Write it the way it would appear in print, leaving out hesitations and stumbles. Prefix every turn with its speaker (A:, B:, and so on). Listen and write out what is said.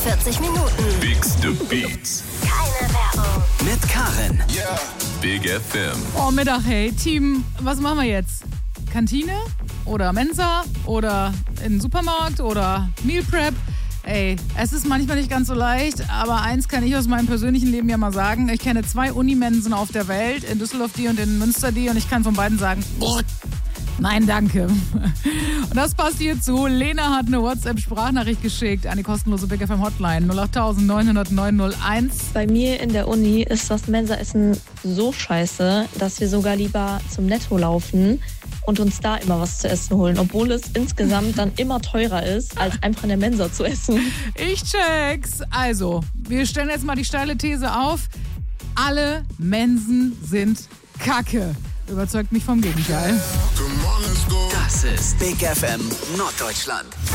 A: 45 Minuten.
B: Bigste Beats.
A: Keine Werbung.
B: Mit Karin. Yeah. Big FM.
C: Oh, Mittag, hey. Team, was machen wir jetzt? Kantine? Oder Mensa? Oder in den Supermarkt? Oder Meal Prep? Ey, es ist manchmal nicht ganz so leicht, aber eins kann ich aus meinem persönlichen Leben ja mal sagen. Ich kenne 2 Unimensen auf der Welt, in Düsseldorf die und in Münster die, und ich kann von beiden sagen, nein, danke. Und das passt hier zu. Lena hat eine WhatsApp-Sprachnachricht geschickt an die kostenlose Big FM Hotline 08000 900 901.
D: Bei mir in der Uni ist das Mensaessen so scheiße, dass wir sogar lieber zum Netto laufen und uns da immer was zu essen holen, obwohl es insgesamt dann immer teurer ist, als einfach in der Mensa zu essen.
C: Ich check's. Also, wir stellen jetzt mal die steile These auf. Alle Mensen sind Kacke. Überzeugt mich vom Gegenteil.
B: Das ist Big FM Norddeutschland.